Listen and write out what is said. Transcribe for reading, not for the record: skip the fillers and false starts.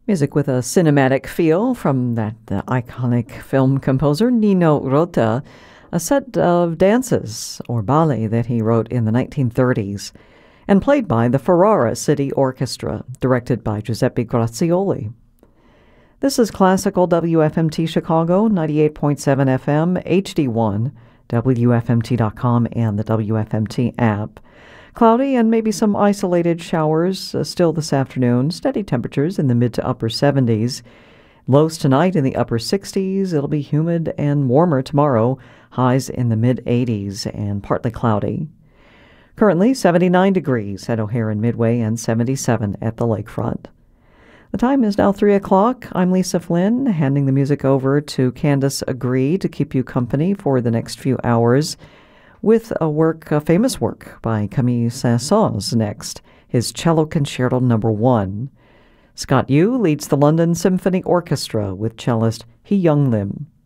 Music with a cinematic feel from the iconic film composer Nino Rota, a set of dances, or ballet, that he wrote in the 1930s, and played by the Ferrara City Orchestra, directed by Giuseppe Grazioli. This is Classical WFMT Chicago, 98.7 FM, HD1, WFMT.com, and the WFMT app. Cloudy and maybe some isolated showers still this afternoon. Steady temperatures in the mid to upper 70s. Lows tonight in the upper 60s. It'll be humid and warmer tomorrow. Highs in the mid 80s and partly cloudy. Currently 79 degrees at O'Hare and Midway and 77 at the lakefront. The time is now 3 o'clock. I'm Lisa Flynn, handing the music over to Candace Agree to keep you company for the next few hours, with a famous work by Camille Saint-Saëns next, his Cello Concerto No. 1. Scott Yu leads the London Symphony Orchestra with cellist Hee Young Lim.